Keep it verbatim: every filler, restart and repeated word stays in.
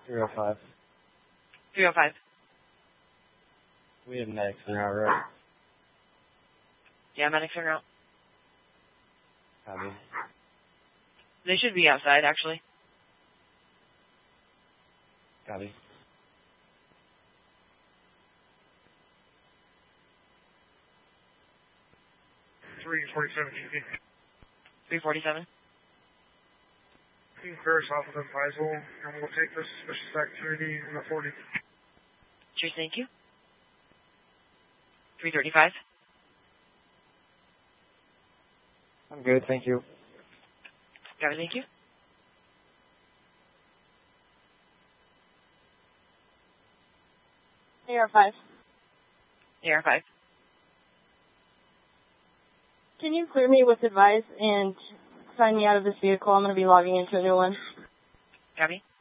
three oh five. three oh five. We have medics in our route. Yeah, medics are out. Copy. They should be outside, actually. Copy. three forty-seven G P. three forty-seven. Team Ferris off of Faisal, and we'll take this suspicious activity in the forty. Cheers, thank you. three thirty-five. I'm good, thank you. Copy, thank you. A R five. A R five. Can you clear me with advice and sign me out of this vehicle? I'm going to be logging into a new one. Copy.